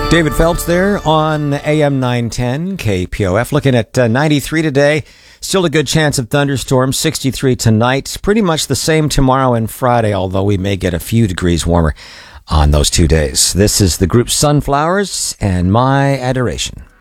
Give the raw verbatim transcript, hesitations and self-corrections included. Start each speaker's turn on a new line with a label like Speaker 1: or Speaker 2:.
Speaker 1: David Phelps there on A M nine ten K P O F. Looking at uh, ninety-three today. Still a good chance of thunderstorms. sixty-three tonight. Pretty much the same tomorrow and Friday, although we may get a few degrees warmer on those two days. This is the group Sunflowers and My Adoration.